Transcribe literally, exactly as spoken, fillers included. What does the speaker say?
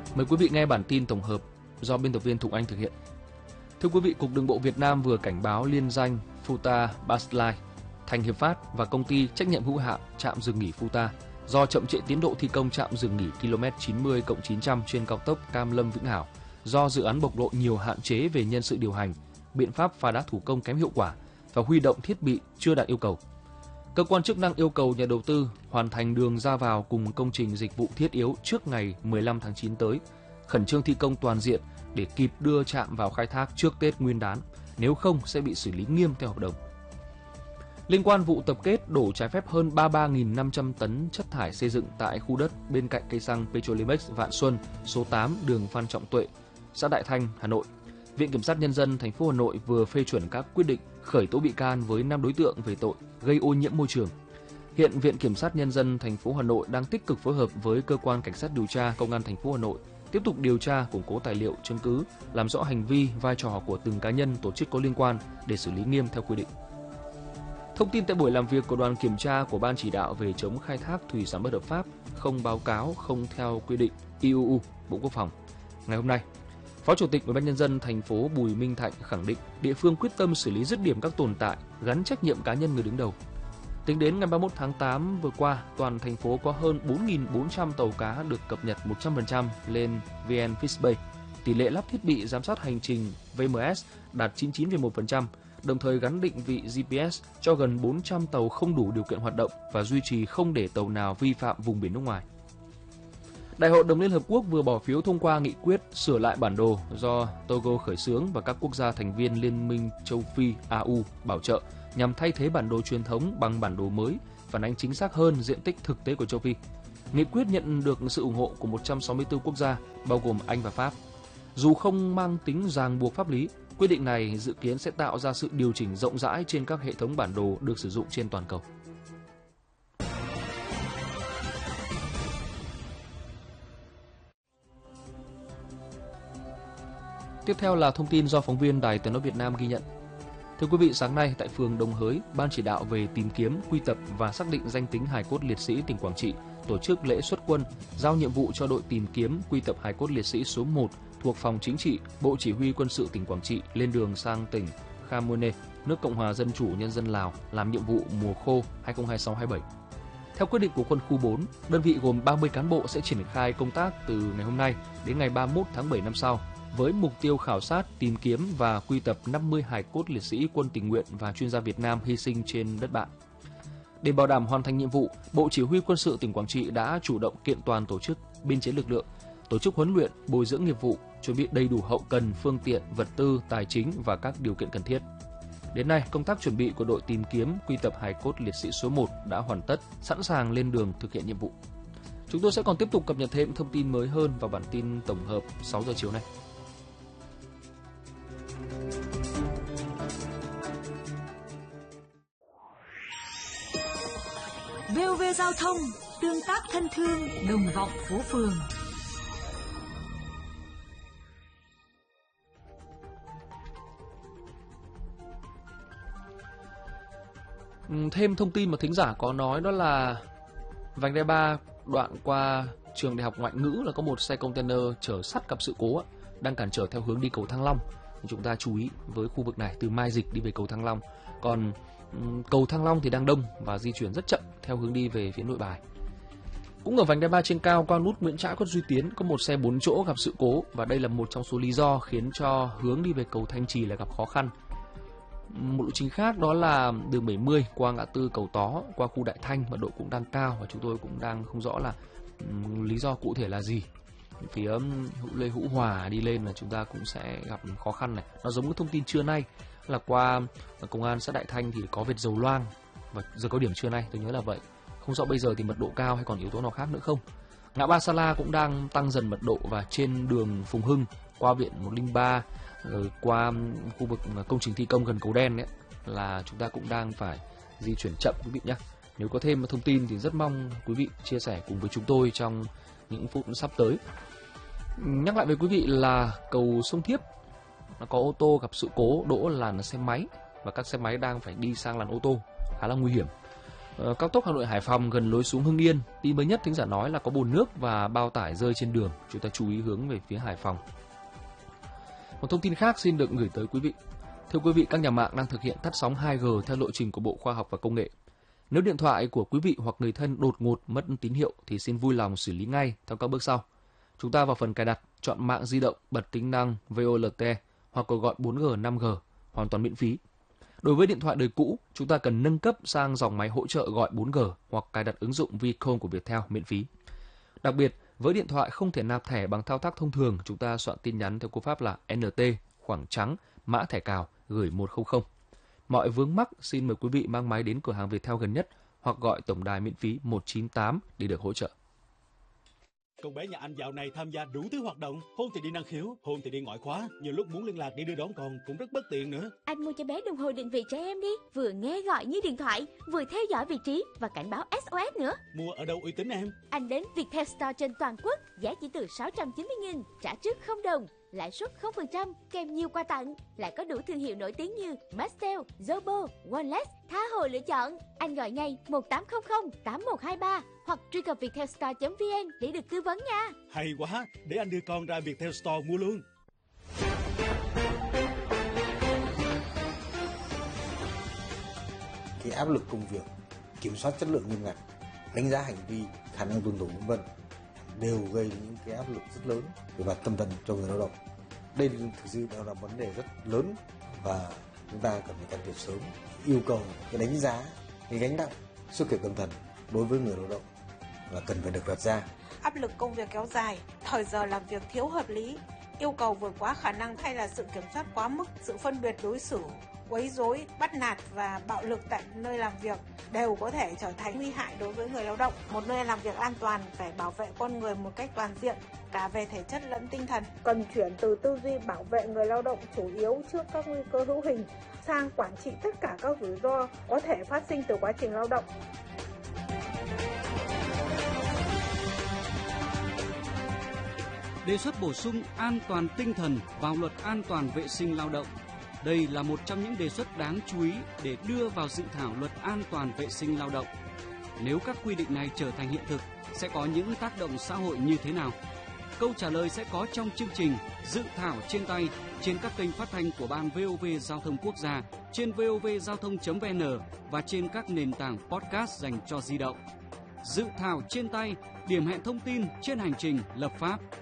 Mời quý vị nghe bản tin tổng hợp do biên tập viên Thục Anh thực hiện. Thưa quý vị, Cục Đường bộ Việt Nam vừa cảnh báo liên danh Futa Basline, Thành Hiệp Phát và công ty trách nhiệm hữu hạn trạm dừng nghỉ Futa do chậm trễ tiến độ thi công trạm dừng nghỉ ki lô mét chín mươi cộng chín trăm trên cao tốc Cam Lâm Vĩnh Hảo do dự án bộc lộ nhiều hạn chế về nhân sự điều hành, biện pháp phá đá thủ công kém hiệu quả và huy động thiết bị chưa đạt yêu cầu. Cơ quan chức năng yêu cầu nhà đầu tư hoàn thành đường ra vào cùng công trình dịch vụ thiết yếu trước ngày mười lăm tháng chín tới, khẩn trương thi công toàn diện để kịp đưa trạm vào khai thác trước Tết Nguyên đán, nếu không sẽ bị xử lý nghiêm theo hợp đồng. Liên quan vụ tập kết đổ trái phép hơn ba mươi ba nghìn năm trăm tấn chất thải xây dựng tại khu đất bên cạnh cây xăng Petrolimex Vạn Xuân, số tám, đường Phan Trọng Tuệ, xã Đại Thanh, Hà Nội, Viện Kiểm sát Nhân dân thành phố Hà Nội vừa phê chuẩn các quyết định khởi tố bị can với năm đối tượng về tội gây ô nhiễm môi trường. Hiện Viện Kiểm sát Nhân dân thành phố Hà Nội đang tích cực phối hợp với cơ quan cảnh sát điều tra Công an thành phố Hà Nội tiếp tục điều tra, củng cố tài liệu, chứng cứ, làm rõ hành vi, vai trò của từng cá nhân, tổ chức có liên quan để xử lý nghiêm theo quy định. Thông tin tại buổi làm việc của đoàn kiểm tra của Ban chỉ đạo về chống khai thác thủy sản bất hợp pháp, không báo cáo, không theo quy định i u u, Bộ Quốc phòng. Ngày hôm nay, Phó Chủ tịch Ủy ban nhân dân thành phố Bùi Minh Thạnh khẳng định địa phương quyết tâm xử lý dứt điểm các tồn tại, gắn trách nhiệm cá nhân người đứng đầu. Tính đến ngày ba mươi mốt tháng tám vừa qua, toàn thành phố có hơn bốn nghìn bốn trăm tàu cá được cập nhật một trăm phần trăm lên vê en Fishbay. Tỷ lệ lắp thiết bị giám sát hành trình vê em ét đạt chín mươi chín phẩy một phần trăm, đồng thời gắn định vị giê pê ét cho gần bốn trăm tàu không đủ điều kiện hoạt động và duy trì không để tàu nào vi phạm vùng biển nước ngoài. Đại hội đồng Liên Hợp Quốc vừa bỏ phiếu thông qua nghị quyết sửa lại bản đồ do Togo khởi xướng và các quốc gia thành viên Liên minh châu Phi a u bảo trợ nhằm thay thế bản đồ truyền thống bằng bản đồ mới, phản ánh chính xác hơn diện tích thực tế của châu Phi. Nghị quyết nhận được sự ủng hộ của một trăm sáu mươi tư quốc gia, bao gồm Anh và Pháp. Dù không mang tính ràng buộc pháp lý, quyết định này dự kiến sẽ tạo ra sự điều chỉnh rộng rãi trên các hệ thống bản đồ được sử dụng trên toàn cầu. Tiếp theo là thông tin do phóng viên Đài Tiếng nói Việt Nam ghi nhận. Thưa quý vị, sáng nay tại phường Đồng Hới, Ban chỉ đạo về tìm kiếm, quy tập và xác định danh tính hài cốt liệt sĩ tỉnh Quảng Trị tổ chức lễ xuất quân, giao nhiệm vụ cho đội tìm kiếm, quy tập hài cốt liệt sĩ số một thuộc Phòng Chính trị, Bộ Chỉ huy Quân sự tỉnh Quảng Trị lên đường sang tỉnh Kham Muane, nước Cộng hòa Dân chủ Nhân dân Lào làm nhiệm vụ mùa khô hai nghìn không trăm hai mươi sáu hai mươi bảy. Theo quyết định của Quân khu bốn, đơn vị gồm ba mươi cán bộ sẽ triển khai công tác từ ngày hôm nay đến ngày ba mươi mốt tháng bảy năm sau, với mục tiêu khảo sát, tìm kiếm và quy tập năm mươi hài cốt liệt sĩ quân tình nguyện và chuyên gia Việt Nam hy sinh trên đất bạn. Để bảo đảm hoàn thành nhiệm vụ, Bộ Chỉ huy Quân sự tỉnh Quảng Trị đã chủ động kiện toàn tổ chức, biên chế lực lượng, tổ chức huấn luyện, bồi dưỡng nghiệp vụ, chuẩn bị đầy đủ hậu cần, phương tiện, vật tư, tài chính và các điều kiện cần thiết. Đến nay, công tác chuẩn bị của đội tìm kiếm, quy tập hài cốt liệt sĩ số một đã hoàn tất, sẵn sàng lên đường thực hiện nhiệm vụ. Chúng tôi sẽ còn tiếp tục cập nhật thêm thông tin mới hơn vào bản tin tổng hợp sáu giờ chiều nay. vê o vê Giao thông, tương tác thân thương, đồng vọng phố phường. Thêm thông tin mà thính giả có nói đó là vành đai ba đoạn qua trường Đại học Ngoại ngữ là có một xe container chở sắt gặp sự cố đang cản trở theo hướng đi cầu Thăng Long. Chúng ta chú ý với khu vực này từ Mai Dịch đi về cầu Thăng Long. Còn cầu Thăng Long thì đang đông và di chuyển rất chậm theo hướng đi về phía Nội Bài. Cũng ở vành đai ba trên cao qua nút Nguyễn Trãi, Quận Duy Tiến có một xe bốn chỗ gặp sự cố và đây là một trong số lý do khiến cho hướng đi về cầu Thanh Trì là gặp khó khăn. Một lộ trình khác đó là đường bảy mươi qua ngã tư cầu Tó qua khu Đại Thanh, mật độ cũng đang cao và chúng tôi cũng đang không rõ là um, lý do cụ thể là gì. Phía Hữu Lê Hữu Hòa đi lên là chúng ta cũng sẽ gặp khó khăn này. Nó giống với thông tin trưa nay là qua công an xã Đại Thanh thì có vệt dầu loang và giờ cao điểm trưa nay tôi nhớ là vậy. Không rõ bây giờ thì mật độ cao hay còn yếu tố nào khác nữa không. Ngã ba Sa La cũng đang tăng dần mật độ và trên đường Phùng Hưng qua viện một không ba rồi qua khu vực công trình thi công gần cầu Đen ấy, là chúng ta cũng đang phải di chuyển chậm quý vị nhé. Nếu có thêm thông tin thì rất mong quý vị chia sẻ cùng với chúng tôi trong những phút sắp tới. Nhắc lại với quý vị là cầu Sông Thiếp nó có ô tô gặp sự cố đỗ làn xe máy và các xe máy đang phải đi sang làn ô tô khá là nguy hiểm. Ờ, cao tốc Hà Nội Hải Phòng gần lối xuống Hưng Yên, tin mới nhất thính giả nói là có bùn nước và bao tải rơi trên đường, chúng ta chú ý hướng về phía Hải Phòng. Một thông tin khác xin được gửi tới quý vị. Thưa quý vị, các nhà mạng đang thực hiện tắt sóng hai G theo lộ trình của Bộ Khoa học và Công nghệ. Nếu điện thoại của quý vị hoặc người thân đột ngột mất tín hiệu thì xin vui lòng xử lý ngay theo các bước sau. Chúng ta vào phần cài đặt, chọn mạng di động, bật tính năng vê o lờ tê hoặc cuộc gọi bốn G, năm G, hoàn toàn miễn phí. Đối với điện thoại đời cũ, chúng ta cần nâng cấp sang dòng máy hỗ trợ gọi bốn G hoặc cài đặt ứng dụng Vcom của Viettel miễn phí. Đặc biệt, với điện thoại không thể nạp thẻ bằng thao tác thông thường, chúng ta soạn tin nhắn theo cú pháp là en tê, khoảng trắng, mã thẻ cào, gửi một không không. Mọi vướng mắc xin mời quý vị mang máy đến cửa hàng Viettel gần nhất hoặc gọi tổng đài miễn phí một chín tám để được hỗ trợ. Con bé nhà anh dạo này tham gia đủ thứ hoạt động, hôm thì đi năng khiếu, hôm thì đi ngoại khóa, nhiều lúc muốn liên lạc đi đưa đón con cũng rất bất tiện nữa. Anh mua cho bé đồng hồ định vị trẻ em đi, vừa nghe gọi như điện thoại, vừa theo dõi vị trí và cảnh báo ét o ét nữa. Mua ở đâu uy tín em? Anh đến Viettel Store trên toàn quốc, giá chỉ từ sáu trăm chín mươi nghìn, trả trước không đồng, lãi suất không phần trăm, kèm nhiều quà tặng, lại có đủ thương hiệu nổi tiếng như Mastel, Zobo, Wallace, tha hồ lựa chọn. Anh gọi ngay một tám không không tám một hai ba hoặc truy cập viettelstore chấm vn để được tư vấn nha. Hay quá, để anh đưa con ra Viettel Store mua luôn. Cái áp lực công việc, kiểm soát chất lượng nghiêm ngặt, đánh giá hành vi, khả năng tuân thủ vân vân đều gây những cái áp lực rất lớn về mặt tâm thần cho người lao động. Đây thực sự là vấn đề rất lớn và chúng ta cần phải can thiệp sớm. Yêu cầu cái đánh giá, cái gánh nặng sức khỏe tâm thần đối với người lao động là cần phải được đặt ra. Áp lực công việc kéo dài, thời giờ làm việc thiếu hợp lý, yêu cầu vượt quá khả năng hay là sự kiểm soát quá mức, sự phân biệt đối xử, quấy rối, bắt nạt và bạo lực tại nơi làm việc đều có thể trở thành nguy hại đối với người lao động. Một nơi làm việc an toàn phải bảo vệ con người một cách toàn diện, cả về thể chất lẫn tinh thần. Cần chuyển từ tư duy bảo vệ người lao động chủ yếu trước các nguy cơ hữu hình sang quản trị tất cả các rủi ro có thể phát sinh từ quá trình lao động. Đề xuất bổ sung an toàn tinh thần vào luật an toàn vệ sinh lao động. Đây là một trong những đề xuất đáng chú ý để đưa vào dự thảo luật an toàn vệ sinh lao động. Nếu các quy định này trở thành hiện thực, sẽ có những tác động xã hội như thế nào? Câu trả lời sẽ có trong chương trình Dự thảo trên tay trên các kênh phát thanh của Ban vê o vê Giao thông Quốc gia, trên vovgiao thông chấm vn và trên các nền tảng podcast dành cho di động. Dự thảo trên tay, điểm hẹn thông tin trên hành trình lập pháp.